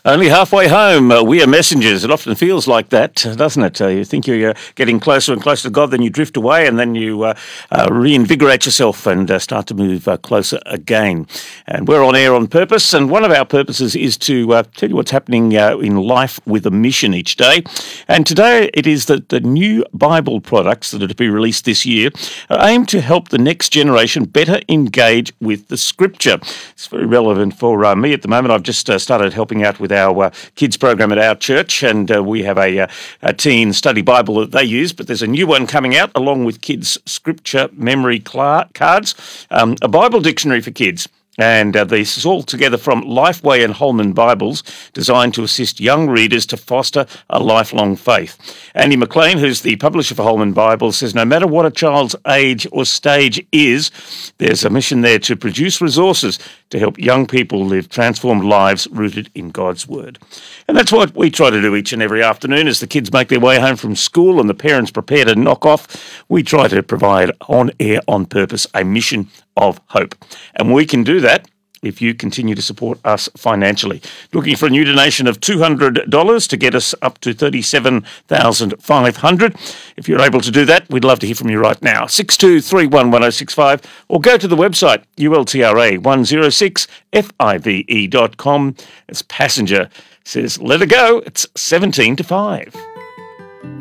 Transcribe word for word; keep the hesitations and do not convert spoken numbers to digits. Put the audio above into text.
Only halfway home, uh, we are messengers. It often feels like that, doesn't it? Uh, you think you're uh, getting closer and closer to God, then you drift away, and then you uh, uh, reinvigorate yourself and uh, start to move uh, closer again. And we're on air on purpose, and one of our purposes is to uh, tell you what's happening uh, in life with a mission each day. And today it is that the new Bible products that are to be released this year are aimed to help the next generation better engage with the Scripture. It's very relevant for uh, me at the moment. I've just uh, started helping out with our uh, kids program at our church, and uh, we have a, uh, a teen study Bible that they use, but there's a new one coming out along with kids' scripture memory cla- cards, um, a Bible dictionary for kids. And uh, this is all together from Lifeway and Holman Bibles, designed to assist young readers to foster a lifelong faith. Andy McLean, who's the publisher for Holman Bibles, says no matter what a child's age or stage is, there's a mission there to produce resources to help young people live transformed lives rooted in God's Word. And that's what we try to do each and every afternoon as the kids make their way home from school and the parents prepare to knock off. We try to provide on air, on purpose, a mission of hope. And we can do that if you continue to support us financially. Looking for a new donation of two hundred dollars to get us up to thirty-seven thousand five hundred dollars. If you're able to do that, we'd love to hear from you right now. six two three one one oh six five, or go to the website U L T R A one oh six five dot com. As Passenger says, let it go. It's seventeen to five.